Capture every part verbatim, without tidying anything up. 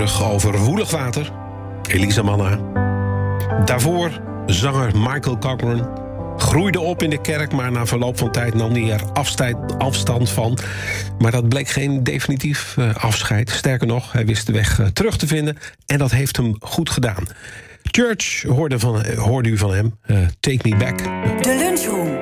terug over Woelig Water, Elisa Manna. Daarvoor zanger Michael Cochran. Groeide op in de kerk, maar na verloop van tijd nam hij er afstand, afstand van. Maar dat bleek geen definitief uh, afscheid. Sterker nog, hij wist de weg uh, terug te vinden en dat heeft hem goed gedaan. Church hoorde, van, uh, hoorde u van hem. Uh, Take Me Back. De lunchroom.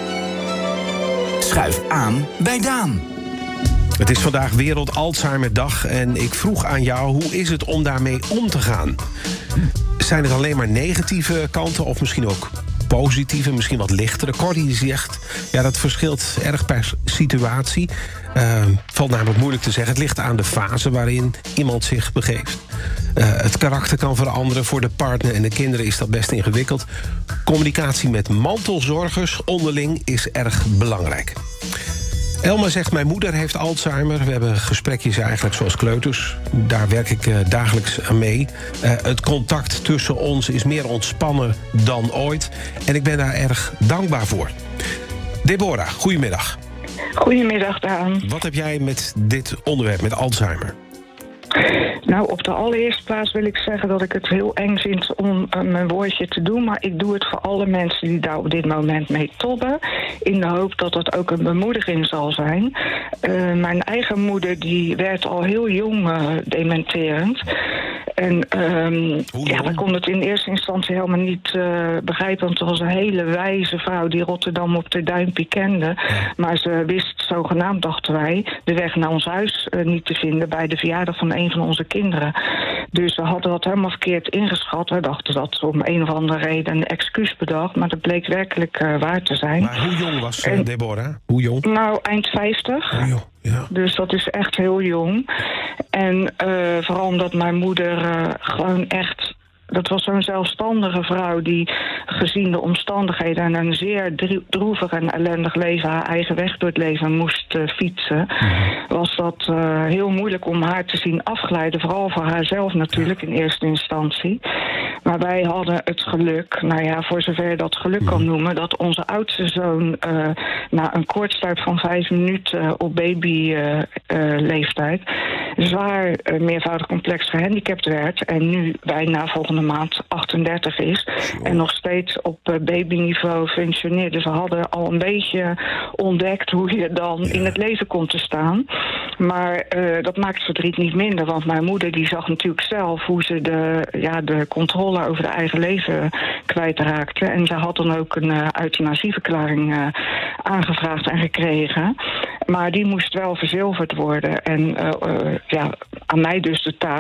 Schuif aan bij Daan. Het is vandaag Wereld Alzheimerdag en ik vroeg aan jou, hoe is het om daarmee om te gaan? Zijn het alleen maar negatieve kanten of misschien ook positieve, misschien wat lichtere? Cordy zegt, ja, dat verschilt erg per situatie. Uh, valt namelijk moeilijk te zeggen. Het ligt aan de fase waarin iemand zich begeeft. Uh, het karakter kan veranderen. Voor de partner en de kinderen is dat best ingewikkeld. Communicatie met mantelzorgers onderling is erg belangrijk. Elma zegt, mijn moeder heeft Alzheimer. We hebben gesprekjes eigenlijk zoals kleuters. Daar werk ik uh, dagelijks aan mee. Uh, het contact tussen ons is meer ontspannen dan ooit. En ik ben daar erg dankbaar voor. Deborah, goedemiddag. Goedemiddag, Daan. Wat heb jij met dit onderwerp, met Alzheimer? Nou, op de allereerste plaats wil ik zeggen dat ik het heel eng vind om uh, mijn woordje te doen. Maar ik doe het voor alle mensen die daar op dit moment mee tobben. In de hoop dat dat ook een bemoediging zal zijn. Uh, mijn eigen moeder die werd al heel jong uh, dementerend. En um, ja, we konden het in eerste instantie helemaal niet uh, begrijpen. Want het was een hele wijze vrouw die Rotterdam op de duimpje kende. Ja. Maar ze wist zogenaamd, dachten wij, de weg naar ons huis uh, niet te vinden bij de verjaardag van een van onze kinderen. Dus we hadden dat helemaal verkeerd ingeschat. We dachten dat ze om een of andere reden een excuus bedacht. Maar dat bleek werkelijk uh, waar te zijn. Maar hoe jong was uh, en, Deborah? Hoe jong? Nou, eind vijftig. Oh, joh. Ja. Dus dat is echt heel jong. En uh, vooral omdat mijn moeder uh, gewoon echt... Dat was zo'n zelfstandige vrouw die gezien de omstandigheden en een zeer droevig en ellendig leven haar eigen weg door het leven moest uh, fietsen. Mm-hmm. Was dat uh, heel moeilijk om haar te zien afglijden. Vooral voor haarzelf natuurlijk in eerste instantie. Maar wij hadden het geluk, nou ja, voor zover je dat geluk kan noemen, dat onze oudste zoon uh, na een kortstart van vijf minuten uh, op babyleeftijd uh, uh, zwaar uh, meervoudig complex gehandicapt werd en nu bijna volgende maand achtendertig is en nog steeds op uh, babyniveau functioneert. Dus we hadden al een beetje ontdekt hoe je dan ja. in het leven komt te staan. Maar uh, dat maakt het verdriet niet minder, want mijn moeder die zag natuurlijk zelf hoe ze de, ja, de controle over de eigen leven kwijtraakte. En ze had dan ook een uh, euthanasieverklaring uh, aangevraagd en gekregen. Maar die moest wel verzilverd worden. En uh, uh, ja, aan mij dus de taak